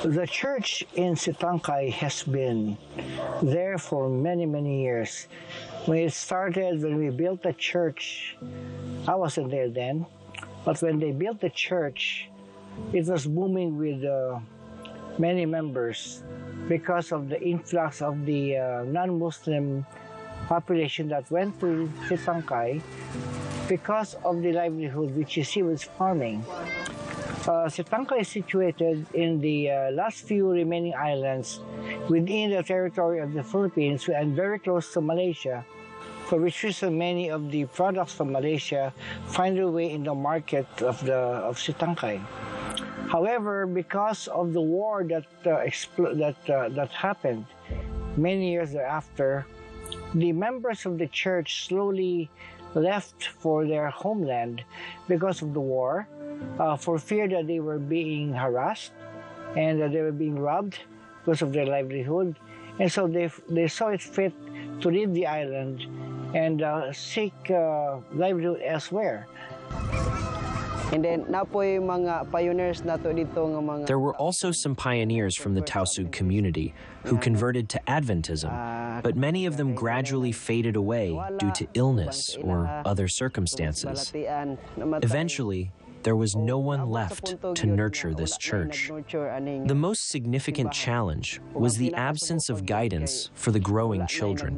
The church in Sitankay has been there for many, many years. When it started, when we built the church, I wasn't there then, but when they built the church, it was booming with many members because of the influx of the non-Muslim population that went to Sitankay because of the livelihood which you see was farming. Sitankay is situated in the last few remaining islands within the territory of the Philippines and very close to Malaysia, for which reason many of the products from Malaysia find their way in the market of Sitankay. However, because of the war that happened many years thereafter, the members of the church slowly left for their homeland because of the war, for fear that they were being harassed and that they were being robbed because of their livelihood. And so they saw it fit to leave the island and seek livelihood elsewhere. And then, napoy mga pioneers nato dito nga mga... There were also some pioneers from the Tausug community who converted to Adventism, but many of them gradually faded away due to illness or other circumstances. Eventually, there was no one left to nurture this church. The most significant challenge was the absence of guidance for the growing children.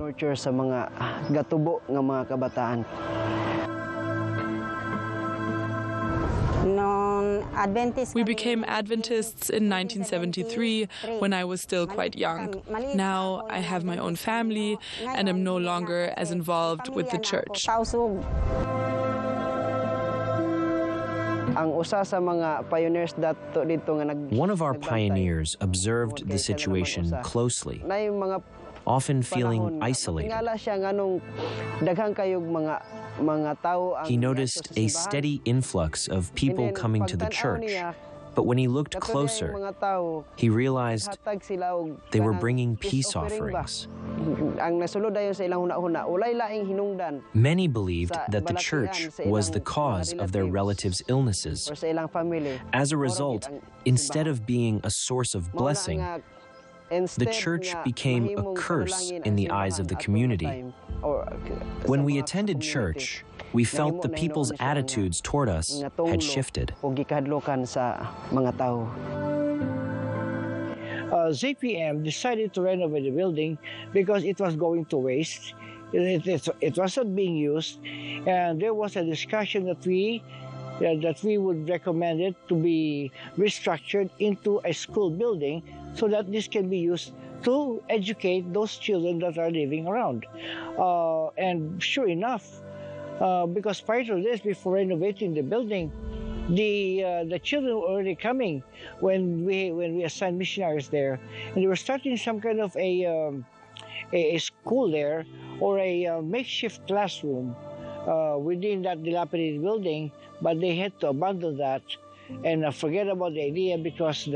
We became Adventists in 1973 when I was still quite young. Now I have my own family and am no longer as involved with the church. One of our pioneers observed the situation closely, often feeling isolated. He noticed a steady influx of people coming to the church, but when he looked closer, he realized they were bringing peace offerings. Many believed that the church was the cause of their relatives' illnesses. As a result, instead of being a source of blessing, the church became a curse in the eyes of the community. When we attended church, we felt the people's attitudes toward us had shifted. ZPM decided to renovate the building because it was going to waste. It wasn't being used, and there was a discussion that we would recommend it to be restructured into a school building so that this can be used to educate those children that are living around. And sure enough, because prior to this, before renovating the building, the children were already coming when we assigned missionaries there, and they were starting some kind of a school there, or a makeshift classroom within that dilapidated building, but they had to abandon that and forget about the idea because